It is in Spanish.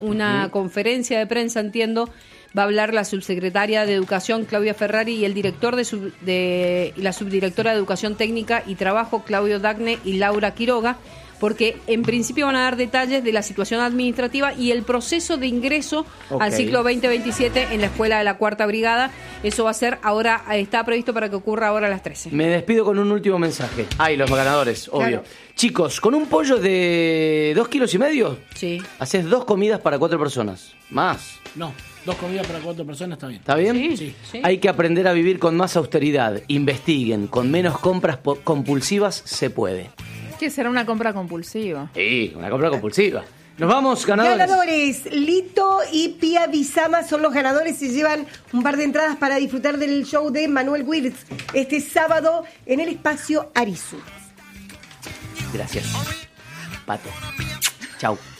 una conferencia de prensa, entiendo. Va a hablar la subsecretaria de Educación, Claudia Ferrari, y el director y la subdirectora de Educación Técnica y Trabajo, Claudio Dagne y Laura Quiroga, porque en principio van a dar detalles de la situación administrativa y el proceso de ingreso al ciclo 2027 en la escuela de la Cuarta Brigada. Eso va a ser ahora, está previsto para que ocurra ahora a las 13. Me despido con un último mensaje. Los ganadores, obvio. Claro. Chicos, con un pollo de 2,5 kilos, sí, haces 2 comidas para 4 personas. Más. No, 2 comidas para 4 personas está bien. ¿Está bien? Sí. Hay que aprender a vivir con más austeridad. Investiguen. Con menos compras compulsivas se puede. ¿Qué será una compra compulsiva? Sí, una compra compulsiva. Nos vamos, ganadores. Ganadores, Lito y Pia Bizama son los ganadores y llevan un par de entradas para disfrutar del show de Manuel Wirtz este sábado en el espacio Arisu. Gracias. Pato. Chau.